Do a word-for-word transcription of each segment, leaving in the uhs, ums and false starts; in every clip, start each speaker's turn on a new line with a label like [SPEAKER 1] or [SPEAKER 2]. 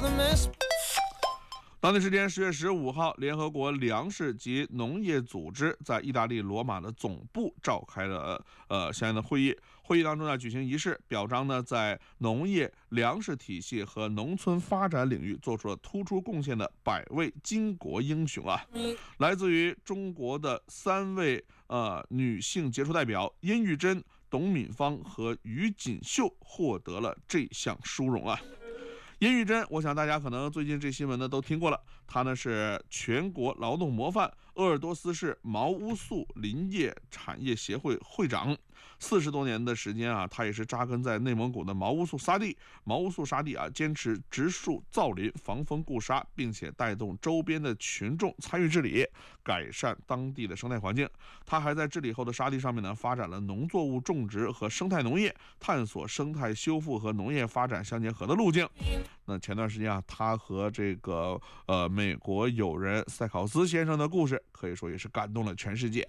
[SPEAKER 1] 当地时间十月十五号，联合国粮食及农业组织在意大利罗马的总部召开了呃相应的会议。会议当中呢，举行仪式，表彰呢在农业、粮食体系和农村发展领域做出了突出贡献的百位巾帼英雄啊！来自于中国的三位呃女性杰出代表殷玉珍、董敏芳和于锦绣获得了这项殊荣啊！殷玉珍，我想大家可能最近这新闻呢都听过了，她呢是全国劳动模范，鄂尔多斯市毛乌素林业产业协会会长。四十多年的时间啊，她也是扎根在内蒙古的毛乌素沙地。毛乌素沙地啊，坚持植树造林、防风固沙，并且带动周边的群众参与治理，改善当地的生态环境。她还在治理后的沙地上面呢，发展了农作物种植和生态农业，探索生态修复和农业发展相结合的路径。那前段时间啊，他和这个呃美国友人塞考斯先生的故事，可以说也是感动了全世界。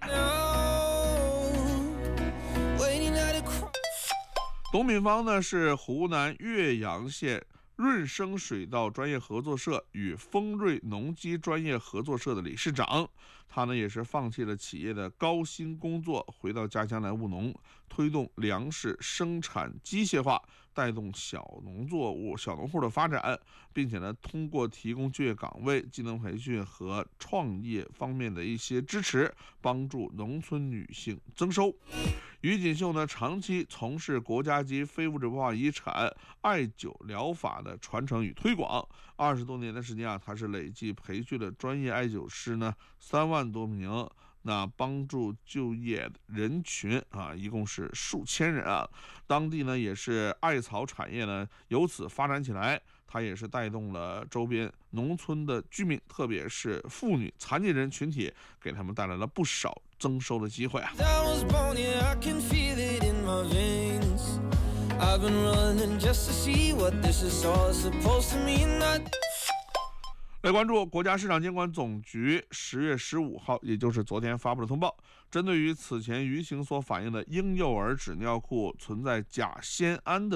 [SPEAKER 1] 董敏芳呢是湖南岳阳县润生水稻专业合作社与丰瑞农机专业合作社的理事长，他呢也是放弃了企业的高薪工作，回到家乡来务农，推动粮食生产机械化，带动小农作物、小农户的发展，并且呢通过提供就业岗位、技能培训和创业方面的一些支持，帮助农村女性增收。于锦绣呢，长期从事国家级非物质文化遗产艾灸疗法的传承与推广。二十多年的时间啊，他是累计培训了专业艾灸师呢三万多名，那帮助就业人群啊，一共是数千人啊。当地呢也是艾草产业呢由此发展起来，它也是带动了周边农村的居民，特别是妇女、残疾人群体，给他们带来了不少增收的机会啊。来关注国家市场监管总局十月十五号，也就是昨天发布的通报，针对于此前舆情所反映的婴幼儿纸尿裤存在甲酰胺的